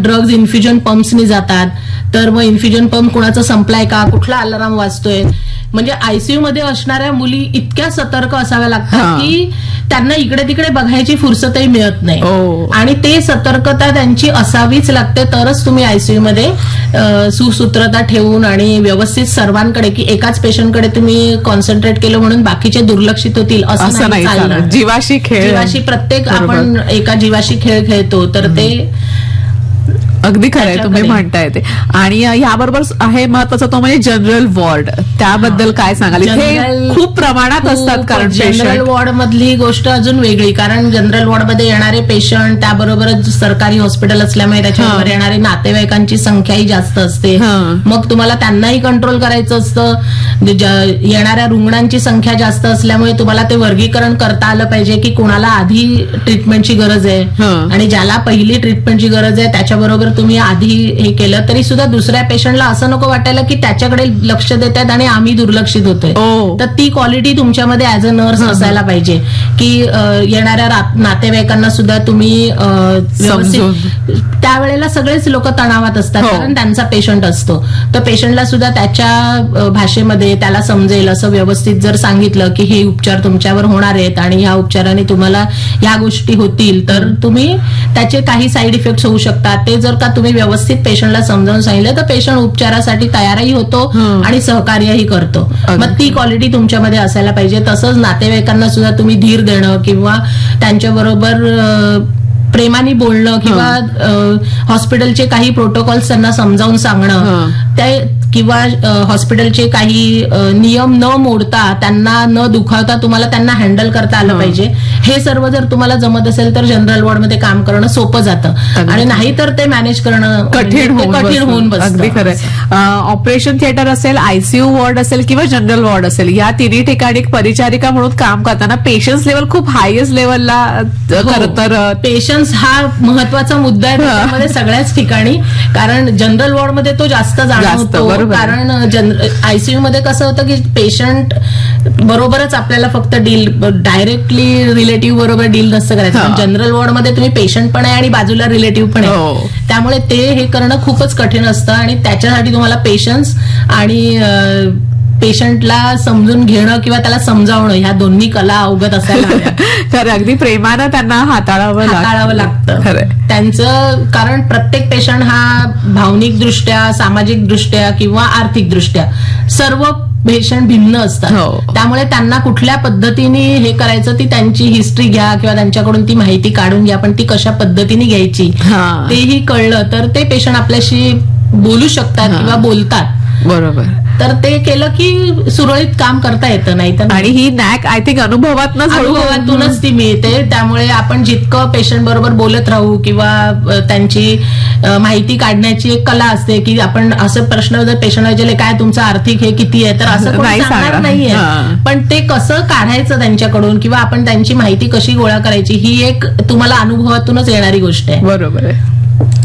Drugs infusion पंप्सनी जातात. तर मग इन्फ्युजन पंप कुणाचा संपलाय का, कुठला अलाराम वाजतोय. म्हणजे आयसीयू मध्ये असणाऱ्या मुली इतक्या सतर्क असाव्या लागतात की त्यांना इकडे तिकडे बघायची फुरसतही मिळत नाही. आणि ते सतर्कता त्यांची असावीच लागते, तरच तुम्ही आयसीयू मध्ये सुसूत्रता ठेवून आणि व्यवस्थित सर्वांकडे, की एकाच पेशंटकडे तुम्ही कॉन्सन्ट्रेट केलं म्हणून बाकीचे दुर्लक्षित होतील असं नाही चालणार. जीवाशी प्रत्येक आपण एका जीवाशी खेळ खेळतो, तर ते अगदी खरंय तुम्ही म्हणताय ते. आणि याबरोबर आहे महत्वाचा तो म्हणजे जनरल वॉर्ड, त्याबद्दल काय सांगाल? इथे खूप प्रमाणात असतात, कारण जनरल वॉर्ड मधली गोष्ट अजून वेगळी, कारण जनरल वॉर्ड मध्ये येणारे पेशंट, त्याबरोबरच सरकारी हॉस्पिटल असल्यामुळे त्याच्यावर येणारे नातेवाईकांची संख्याही जास्त असते. मग तुम्हाला त्यांनाही कंट्रोल करायचं असतं. येणाऱ्या रुग्णांची संख्या जास्त असल्यामुळे तुम्हाला ते वर्गीकरण करता आलं पाहिजे की कुणाला आधी ट्रीटमेंटची गरज आहे आणि ज्याला पहिली ट्रीटमेंटची गरज आहे त्याच्याबरोबर तुम्ही आधी हे केलं तरी सुद्धा दुसऱ्या पेशंटला असं नको वाटायला की त्याच्याकडे लक्ष देत आहेत आणि आम्ही दुर्लक्षित होतोय. तर ती क्वालिटी तुमच्यामध्ये ऍज अ नर्स असायला पाहिजे की येणाऱ्या नातेवाईकांना सुद्धा तुम्ही व्यवस्थित, त्यावेळेला सगळेच लोक तणावात असतात कारण त्यांचा पेशंट असतो. तर पेशंटला सुद्धा त्याच्या भाषेमध्ये त्याला समजेल असं व्यवस्थित जर सांगितलं की हे उपचार तुमच्यावर होणार आहेत आणि ह्या उपचाराने तुम्हाला ह्या गोष्टी होतील, तर तुम्ही त्याचे काही साईड इफेक्ट होऊ शकतात. ते जर का तुम्ही व्यवस्थित पेशंटला समजावून सांगितलं तर पेशंट उपचारासाठी तयारही होतो आणि सहकार्यही करतो. मग ती क्वालिटी तुमच्यामध्ये असायला पाहिजे. तसंच नातेवाईकांना सुद्धा तुम्ही धीर देणं किंवा त्यांच्याबरोबर प्रेमाने बोलणं किंवा हॉस्पिटलचे काही प्रोटोकॉल्स त्यांना समजावून सांगणं, ते किंवा हॉस्पिटलचे काही नियम न मोडता, त्यांना न दुखावता तुम्हाला त्यांना हँडल करता आलं पाहिजे. हे सर्व जर तुम्हाला जमत असेल तर जनरल वॉर्डमध्ये काम करणं सोपं जातं आणि नाहीतर ते मॅनेज करणं कठीण होऊन बसतं. अगदी खरंय. ऑपरेशन थिएटर असेल, आयसीयू वॉर्ड असेल किंवा जनरल वॉर्ड असेल, या तिन्ही ठिकाणी परिचारिका म्हणून काम करताना पेशन्स लेवल खूप हायएस्ट लेवलला खरं तर पेशन्स हा महत्वाचा मुद्दा आहे त्यामध्ये सगळ्याच ठिकाणी. कारण जनरल वॉर्डमध्ये तो जास्त जाणवतो, कारण आयसीयू मध्ये कसं होतं की पेशंट बरोबरच आपल्याला फक्त डील डायरेक्टली रिलेटिव्ह बरोबर डील नसतं करायचं. जनरल वॉर्डमध्ये तुम्ही पेशंट पण आहे आणि बाजूला रिलेटिव्ह पण आहे, त्यामुळे ते हे करणं खूपच कठीण असतं आणि त्याच्यासाठी तुम्हाला पेशन्स आणि पेशंटला समजून घेणं किंवा त्याला समजावणं ह्या दोन्ही कला अवगत असायला हव्या. खरं, अगदी प्रेमानं त्यांना हाताळावं लागतं त्यांचं. कारण प्रत्येक पेशंट हा भावनिक दृष्ट्या, सामाजिक दृष्ट्या किंवा आर्थिक दृष्ट्या सर्व पेशंट भिन्न असतात. त्यामुळे त्यांना कुठल्या पद्धतीने हे करायचं ती त्यांची हिस्ट्री घ्या किंवा त्यांच्याकडून ती माहिती काढून घ्या, पण ती कशा पद्धतीने घ्यायची तेही कळलं तर ते पेशंट आपल्याशी बोलू शकतात किंवा बोलतात. बरोबर. तर ते केलं की सुरळीत काम करता येतं. नाही तर आणि ही नॅक आय थिंक अनुभवातूनच ती मिळते. त्यामुळे आपण जितकं पेशंट बरोबर बोलत राहू किंवा त्यांची माहिती काढण्याची एक कला असते की आपण असं प्रश्न जर पेशंट विचारले काय तुमचं आर्थिक हे किती आहे, तर असं कोणी सांगणार नाहीये, पण ते कसं काढायचं त्यांच्याकडून किंवा आपण त्यांची माहिती कशी गोळा करायची ही एक तुम्हाला अनुभवातूनच येणारी गोष्ट आहे. बरोबर आहे.